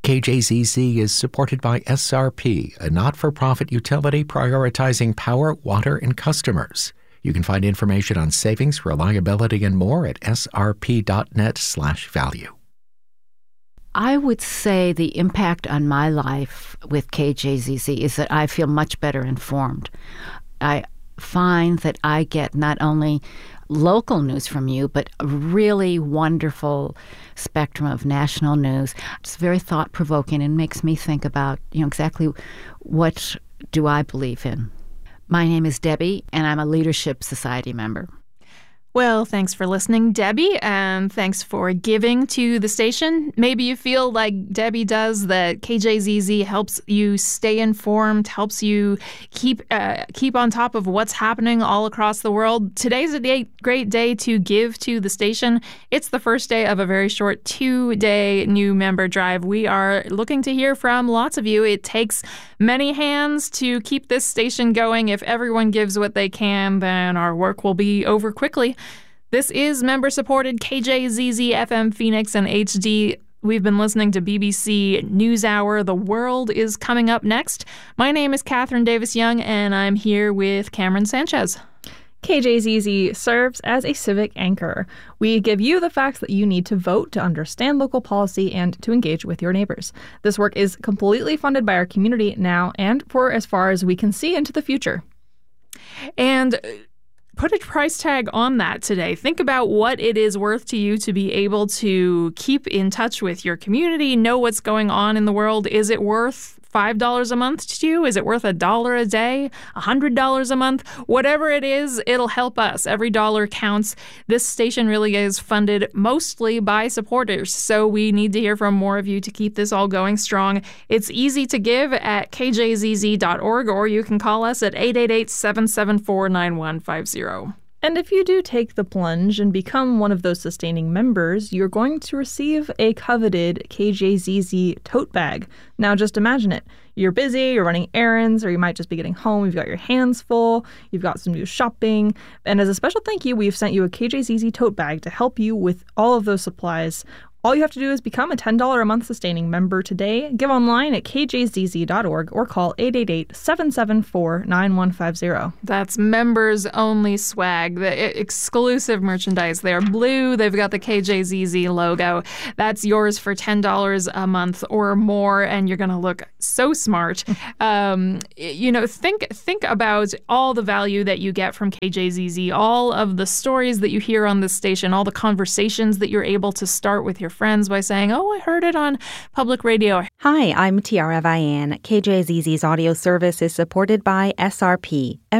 KJZZ is supported by SRP, a not-for-profit utility prioritizing power, water, and customers. You can find information on savings, reliability, and more at srp.net/value. I would say the impact on my life with KJZZ is that I feel much better informed. I find that I get not only local news from you, but a really wonderful spectrum of national news. It's very thought-provoking and makes me think about, exactly what do I believe in. My name is Debbie, and I'm a Leadership Society member. Well, thanks for listening, Debbie, and thanks for giving to the station. Maybe you feel like Debbie does, that KJZZ helps you stay informed, helps you keep on top of what's happening all across the world. Today's a great day to give to the station. It's the first day of a very short 2-day new member drive. We are looking to hear from lots of you. It takes many hands to keep this station going. If everyone gives what they can, then our work will be over quickly. This is member-supported KJZZ FM Phoenix and HD. We've been listening to BBC NewsHour. The World is coming up next. My name is Catherine Davis-Young, and I'm here with Cameron Sanchez. KJZZ serves as a civic anchor. We give you the facts that you need to vote to understand local policy and to engage with your neighbors. This work is completely funded by our community now and for as far as we can see into the future. And put a price tag on that today. Think about what it is worth to you to be able to keep in touch with your community, know what's going on in the world. Is it worth $5 a month to you? Is it worth $1 a day? $100 a month? Whatever it is, it'll help us. Every dollar counts. This station really is funded mostly by supporters, so we need to hear from more of you to keep this all going strong. It's easy to give at kjzz.org, or you can call us at 888-774-9150. And if you do take the plunge and become one of those sustaining members, you're going to receive a coveted KJZZ tote bag. Now just imagine it. You're busy, you're running errands, or you might just be getting home. You've got your hands full, you've got some new shopping. And as a special thank you, we've sent you a KJZZ tote bag to help you with all of those supplies. All you have to do is become a $10 a month sustaining member today. Give online at kjzz.org or call 888-774-9150. That's members-only swag, the exclusive merchandise. They're blue. They've got the KJZZ logo. That's yours for $10 a month or more, and you're going to look so smart. Think about all the value that you get from KJZZ, all of the stories that you hear on this station, all the conversations that you're able to start with your friends by saying, "Oh, I heard it on public radio." Hi, I'm Tiara Vian. KJZZ's audio service is supported by SRP.